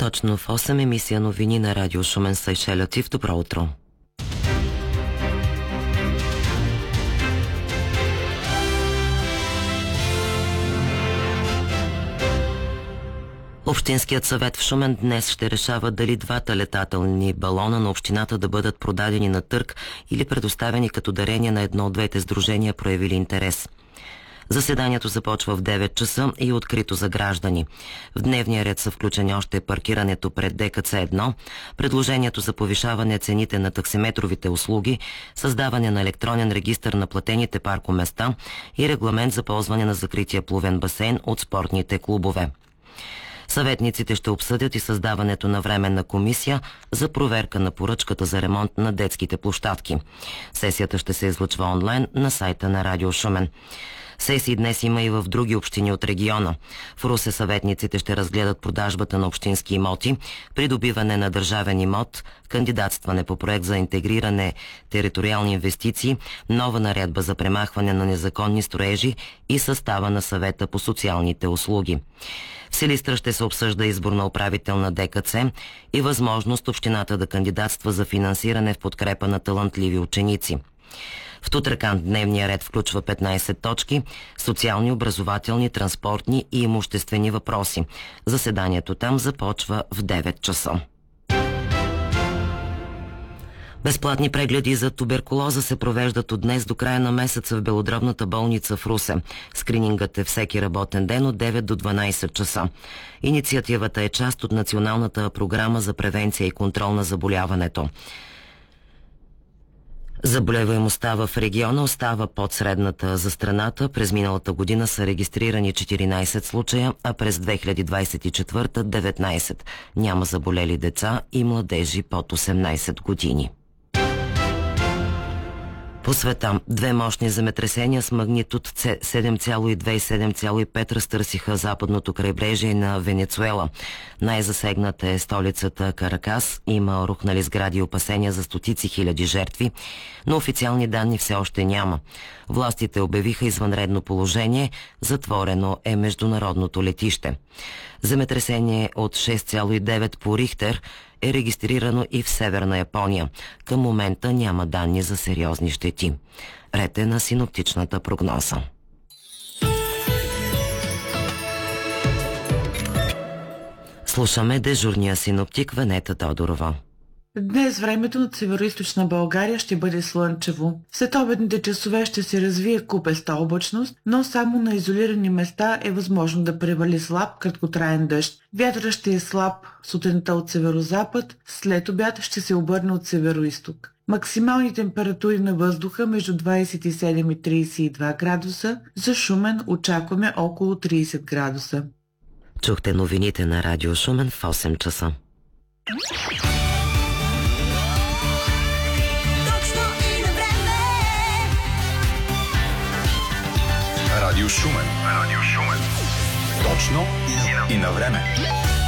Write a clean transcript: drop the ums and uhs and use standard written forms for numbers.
Точно в 8 емисия новини на Радио Шумен са Шелятив. Добро утро. Общинският съвет в Шумен днес ще решава дали двата летателни балона на общината да бъдат продадени на търг или предоставени като дарение на едно от двете сдружения, проявили интерес. Заседанието започва в 9 часа и е открито за граждани. В дневния ред са включени още паркирането пред ДКЦ-1, предложението за повишаване цените на таксиметровите услуги, създаване на електронен регистър на платените паркоместа и регламент за ползване на закрития плувен басейн от спортните клубове. Съветниците ще обсъдят и създаването на временна комисия за проверка на поръчката за ремонт на детските площадки. Сесията ще се излъчва онлайн на сайта на Радио Шумен. Сесии днес има и в други общини от региона. В Русе съветниците ще разгледат продажбата на общински имоти, придобиване на държавен имот, кандидатстване по проект за интегриране териториални инвестиции, нова наредба за премахване на незаконни строежи и състава на съвета по социалните услуги. В Силистра ще се обсъжда избор на управител на ДКЦ и възможност общината да кандидатства за финансиране в подкрепа на талантливи ученици. В Тутракан дневния ред включва 15 точки – социални, образователни, транспортни и имуществени въпроси. Заседанието там започва в 9 часа. Безплатни прегледи за туберкулоза се провеждат от днес до края на месеца в Белодробната болница в Русе. Скринингът е всеки работен ден от 9 до 12 часа. Инициативата е част от Националната програма за превенция и контрол на заболяването. Заболеваемостта в региона остава под средната за страната. През миналата година са регистрирани 14 случая, а през 2024 19. Няма заболели деца и младежи под 18 години. По света две мощни земетресения с магнитуд 7,2 и 7,5 разтърсиха западното крайбрежие на Венецуела. Най-засегната е столицата Каракас. Има рухнали сгради и опасения за стотици хиляди жертви, но официални данни все още няма. Властите обявиха извънредно положение, затворено е международното летище. Земетресение от 6,9 по Рихтер е регистрирано и в Северна Япония. Към момента няма данни за сериозни щети. Ред е на синоптичната прогноза. Слушаме дежурния синоптик Венета Тодорова. Днес времето над североизточна България ще бъде слънчево. След обедните часове ще се развие купеста облачност, но само на изолирани места е възможно да превали слаб краткотраен дъжд. Вятърът ще е слаб сутринта от северозапад, след обяд ще се обърне от североизток. Максимални температури на въздуха между 27 и 32 градуса, за Шумен очакваме около 30 градуса. Чухте новините на Радио Шумен в 8 часа. Радио Шумен. Точно и на време.